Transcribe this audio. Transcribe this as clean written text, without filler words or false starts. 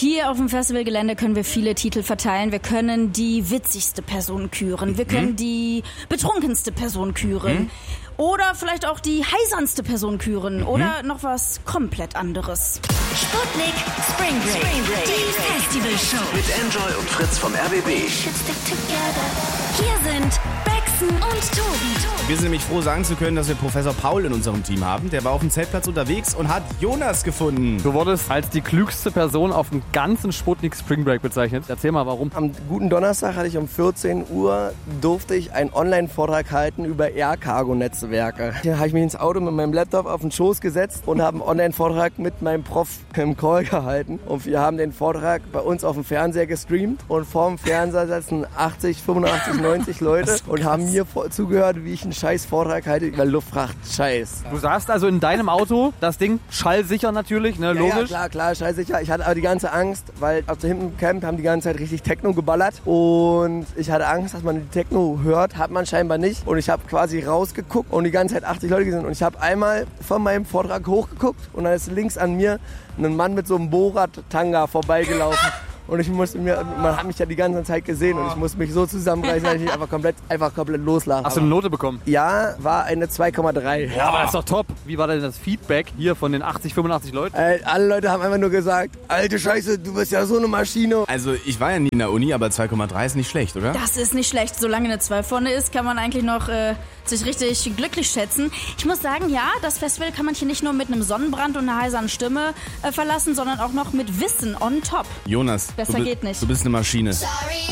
Hier auf dem Festivalgelände können wir viele Titel verteilen. Wir können die witzigste Person küren. Wir können die betrunkenste Person küren. Oder vielleicht auch die heisernste Person küren. Oder noch was komplett anderes. Sputnik Spring Break. Die Festivalshow. Mit Enjoy und Fritz vom RBB. Hier sind Baxen und Tobi. Wir sind nämlich froh, sagen zu können, dass wir Professor Paul in unserem Team haben. Der war auf dem Zeltplatz unterwegs und hat Jonas gefunden. Du wurdest als die klügste Person auf dem ganzen Sputnik Spring Break bezeichnet. Erzähl mal, warum. Am guten Donnerstag hatte ich um 14 Uhr, durfte ich einen Online-Vortrag halten über Air-Cargo-Netzwerke. Hier habe ich mich ins Auto mit meinem Laptop auf den Schoß gesetzt und habe einen Online-Vortrag mit meinem Prof im Call gehalten. Und wir haben den Vortrag bei uns auf dem Fernseher gestreamt. Und vor dem Fernseher sitzen 80, 85, 90 Leute und haben mir zugehört, wie ich einen scheiß Vortrag halte über Luftfracht. Scheiß. Du saßt also in deinem Auto, das Ding schallsicher natürlich, ne, logisch. Ja, klar, scheißsicher. Ich hatte aber die ganze Angst, weil auf hinten im Camp haben die ganze Zeit richtig Techno geballert. Und ich hatte Angst, dass man die Techno hört, hat man scheinbar nicht. Und ich habe quasi rausgeguckt und die ganze Zeit 80 Leute gesehen. Und ich habe einmal von meinem Vortrag hochgeguckt und dann ist links an mir ein Mann mit so einem Borat-Tanga vorbeigelaufen. Und man hat mich ja die ganze Zeit gesehen und ich musste mich so zusammenreißen, dass ich einfach komplett loslache. Hast du eine Note bekommen? Ja, war eine 2,3. Ja, aber das ist doch top. Wie war denn das Feedback hier von den 80, 85 Leuten? Alle Leute haben einfach nur gesagt, alte Scheiße, du bist ja so eine Maschine. Also ich war ja nie in der Uni, aber 2,3 ist nicht schlecht, oder? Das ist nicht schlecht. Solange eine 2 vorne ist, kann man eigentlich noch sich richtig glücklich schätzen. Ich muss sagen, ja, das Festival kann man hier nicht nur mit einem Sonnenbrand und einer heiseren Stimme verlassen, sondern auch noch mit Wissen on top. Jonas, Besser geht nicht. Du bist eine Maschine. Sorry,